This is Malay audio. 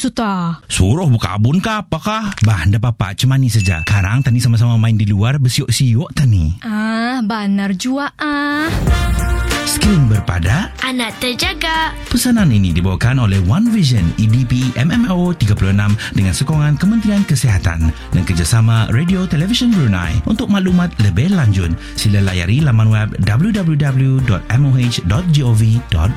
Suta. Suruh berkabun ke apakah? Bah, anda papa cemani saja. Sekarang tani sama-sama main di luar bersiuk-siuk tani. Benar jua Skrin berpada, anak terjaga. Pesanan ini dibawakan oleh One Vision EDP MMO 36 dengan sokongan Kementerian Kesihatan dan kerjasama Radio Television Brunei. Untuk maklumat lebih lanjut, sila layari laman web www.moh.gov.my.